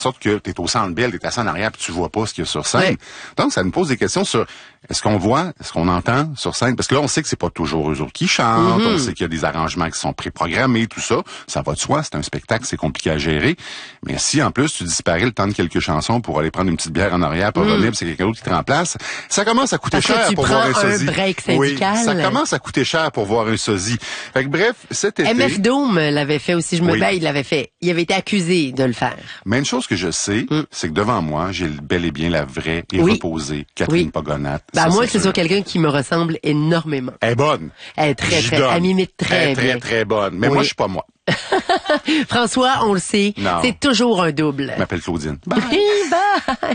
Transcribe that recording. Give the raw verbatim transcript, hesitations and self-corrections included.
sorte que tu es au Centre Bell, tu es assis en arrière puis tu vois pas ce qu'il y a sur scène. Ouais. Donc, ça nous pose des questions sur est-ce qu'on voit, est-ce qu'on entend sur scène? Parce que là, on sait que c'est pas toujours eux autres qui chantent, Mm-hmm. on sait qu'il y a des arrangements qui sont préprogrammés, tout ça. Ça va de soi, c'est un spectacle, c'est compliqué à gérer. Mais si, en plus, tu disparais le temps de quelques chansons pour aller prendre une petite bière en arrière pour Mm. revenir, puis c'est quelqu'un d'autre qui te remplace, ça commence à coûter Parce que cher tu pour prends voir un un sosie. break Oui, syndical. ça commence à coûter cher pour voir un sosie. Fait que bref, cet été... M F Doom l'avait fait aussi, je me Oui. bats, il l'avait fait. Il avait été accusé de le faire. Mais une chose que je sais, Mm. c'est que devant moi, j'ai bel et bien la vraie et Oui. reposée Catherine Oui. Pogonat. Ben Ça, moi, c'est c'est sûr. sur quelqu'un qui me ressemble énormément. Elle est bonne. Elle est très, J'y très, donne. elle m'imite très Elle est bien. très, très bonne. Mais Oui. moi, je suis pas moi. François, on le sait, Non. c'est toujours un double. Je m'appelle Claudine. Bye. Bye!